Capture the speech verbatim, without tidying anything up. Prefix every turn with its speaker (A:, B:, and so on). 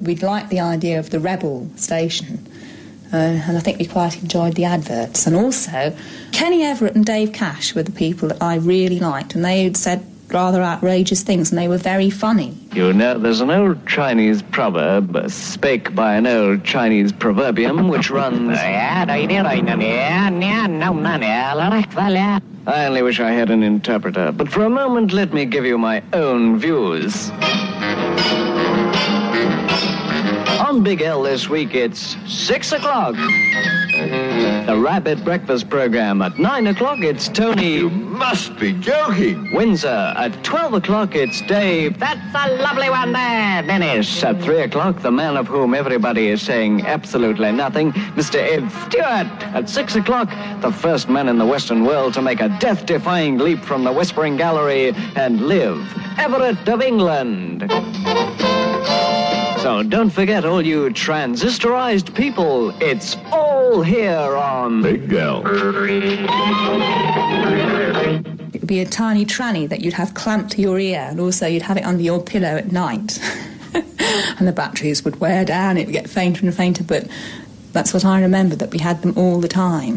A: We liked the idea of the rebel station, uh, and I think we quite enjoyed the adverts. And also, Kenny Everett and Dave Cash were the people that I really liked, and they had said rather outrageous things, and they were very funny.
B: You know, there's an old Chinese proverb, spake by an old Chinese proverbium, which runs... I only wish I had an interpreter, but for a moment let me give you my own views. On Big L this week, it's six o'clock. The Rabbit Breakfast Program. At nine o'clock, it's Tony...
C: You must be joking.
B: Windsor. At twelve o'clock, it's Dave... That's a lovely one there, Dennis. At three o'clock, the man of whom everybody is saying absolutely nothing, Mister Ed Stewart. At six o'clock, the first man in the Western world to make a death-defying leap from the Whispering Gallery and live, Everett of England. So don't forget, all you transistorized people, it's all here on
C: Big L.
A: It would be a tiny tranny that you'd have clamped to your ear, and also you'd have it under your pillow at night. And the batteries would wear down, it would get fainter and fainter, but that's what I remember, that we had them all the time.